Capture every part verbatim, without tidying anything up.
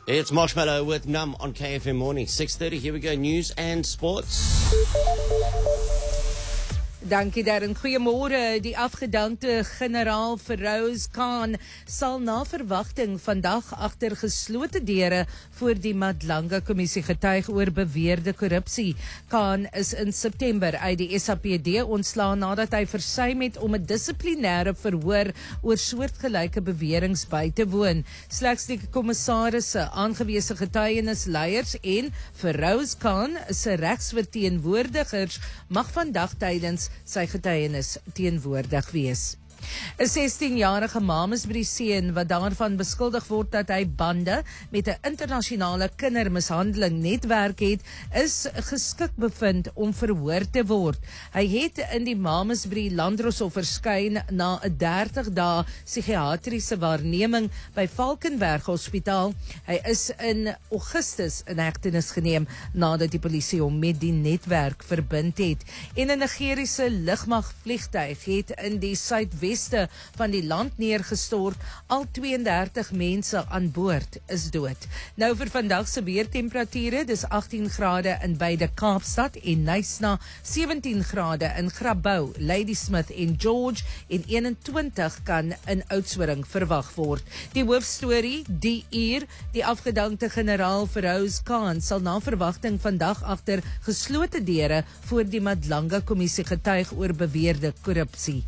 It's Marshmallow with Num on K F M Morning. six thirty, here we go, news and sports. Dankie Darren. Goeiemôre. Die afgedankte generaal Feroz Khan sal na verwagting vandag agter geslote deure voor die Madlanga kommissie getuig oor beweerde korrupsie. Khan is in September uit die S A P D ontslaan nadat hy versuim het om 'n dissiplinêre verhoor oor soortgelyke beweringe by te woon. Slegs die kommissarisse, aangewese getuienisleiers en Feroz Khan se regsverteenwoordigers mag vandag tydens sy getuienis teenwoordig wees. 'n sestienjarige Mamasbury seun wat daarvan beskuldig word dat hy bande met 'n internasionale kindermishandeling netwerk het, is geskik bevind om verhoor te word. Hy het in die Mamasbury Landdroshof verskyn na 'n dertig dae psigiatriese waarneming by Valkenberg Hospitaal. Hy is in Augustus in hegtenis geneem nadat die polisie hom met die netwerk verbind het. En 'n Nigeriese lugmagvliegtuig het in die suidwes van die land neergestort. Al tweeëndertig mense aan boord is dood. Nou vir vandag se weertemperature, dis agttien grade in beide Kaapstad en Knysna, sewentien grade in Grabouw, Ladysmith en George en eenentwintig kan in Oudtshoorn verwag word. Die hoofstorie, die uur, die afgedankte generaal Feroz Khan sal na verwagting vandag agter geslote deure voor die Madlanga kommissie getuig oor beweerde korrupsie.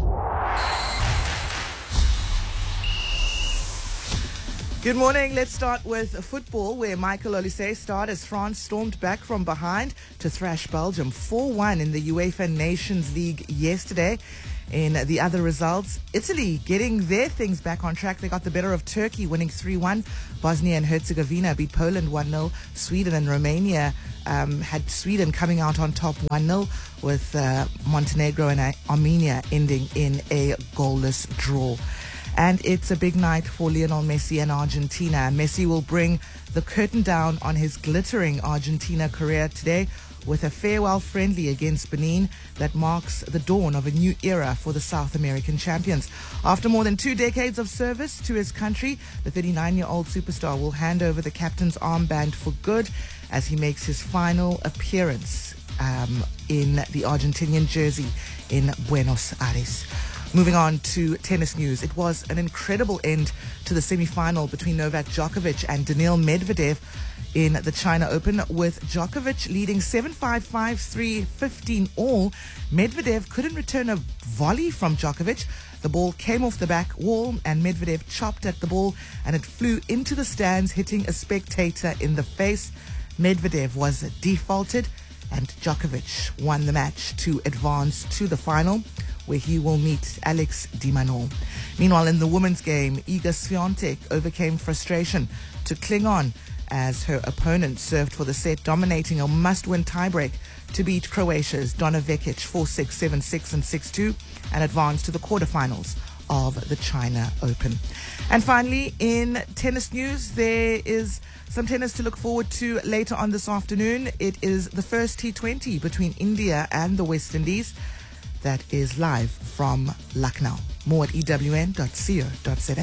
Good morning. Let's start with football, where Michael Olise starred as France stormed back from behind to thrash Belgium four one in the UEFA Nations League yesterday. In the other results, Italy getting their things back on track. They got the better of Turkey, winning three one. Bosnia and Herzegovina beat Poland one nil. Sweden and Romania um, had Sweden coming out on top one nil, with uh, Montenegro and Armenia ending in a goalless draw. And it's a big night for Lionel Messi and Argentina. Messi will bring the curtain down on his glittering Argentina career today with a farewell friendly against Benin that marks the dawn of a new era for the South American champions. After more than two decades of service to his country, the thirty-nine-year-old superstar will hand over the captain's armband for good as he makes his final appearance um, in the Argentinian jersey in Buenos Aires. Moving on to tennis news. It was an incredible end to the semi-final between Novak Djokovic and Daniil Medvedev in the China Open, with Djokovic leading seven five, five three, fifteen all. Medvedev couldn't return a volley from Djokovic. The ball came off the back wall and Medvedev chopped at the ball and it flew into the stands, hitting a spectator in the face. Medvedev was defaulted and Djokovic won the match to advance to the final, where he will meet Alex de Minaur. Meanwhile, in the women's game, Iga Swiatek overcame frustration to cling on as her opponent served for the set, dominating a must-win tiebreak to beat Croatia's Donna Vekic four six, seven six and six two and advance to the quarterfinals of the China Open. And finally, in tennis news, there is some tennis to look forward to later on this afternoon. It is the first T twenty between India and the West Indies. That is live from Lucknow. More at E W N dot co dot za.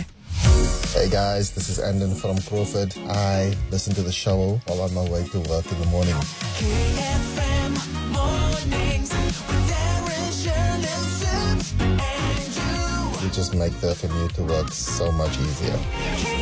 Hey guys, this is Andon from Crawford. I listen to the show while on my way to work in the morning. K F M mornings with Darren, Shirley, Sips, and you. You just make the commute to work so much easier.